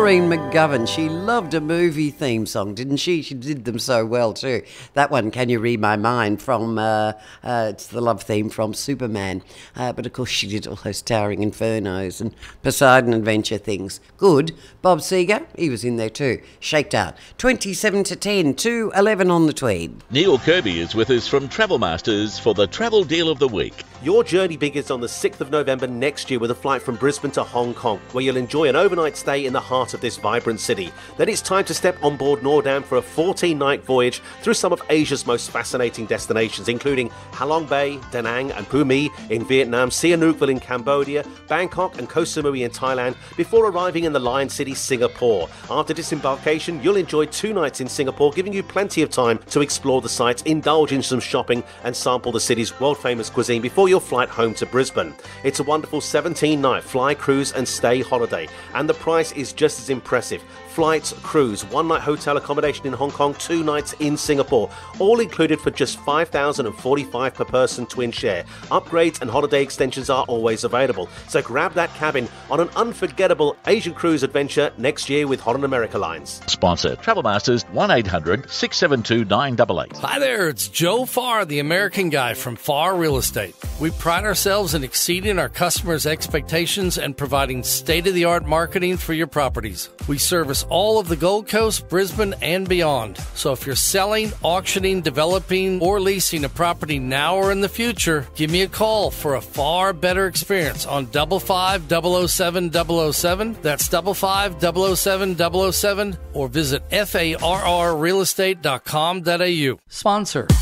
Maureen McGovern, she loved a movie theme song, didn't she? She did them so well too. That one, Can You Read My Mind, from it's the love theme from Superman. But of course she did all those Towering Infernos and Poseidon Adventure things. Good. Bob Seger, he was in there too. Shaked Out. 27 to 10, 2:11 on the Tweed. Neil Kirby is with us from Travel Masters for the Travel Deal of the Week. Your journey begins on the 6th of November next year with a flight from Brisbane to Hong Kong, where you'll enjoy an overnight stay in the heart of this vibrant city. Then it's time to step on board Noordam for a 14-night voyage through some of Asia's most fascinating destinations, including Halong Bay, Da Nang and Phu My in Vietnam, Sihanoukville in Cambodia, Bangkok and Koh Samui in Thailand, before arriving in the Lion City, Singapore. After disembarkation, you'll enjoy 2 nights in Singapore, giving you plenty of time to explore the sites, indulge in some shopping and sample the city's world-famous cuisine before your flight home to Brisbane. It's a wonderful 17-night fly, cruise and stay holiday, and the price is just as impressive. Flights, cruise, 1-night hotel accommodation in Hong Kong, 2 nights in Singapore, all included for just $5,045 per person twin share. Upgrades and holiday extensions are always available, so grab that cabin on an unforgettable Asian cruise adventure next year with Holland America Lines. Sponsor Travel Masters, 1-800-672-988. Hi there, it's Joe Farr, the American Guy from Farr Real Estate. We pride ourselves in exceeding our customers' expectations and providing state-of-the-art marketing for your properties. We service all of the Gold Coast, Brisbane, and beyond. So if you're selling, auctioning, developing, or leasing a property now or in the future, give me a call for a far better experience on 55007-007. That's 55007-007, or visit farrrealestate.com.au. Sponsor.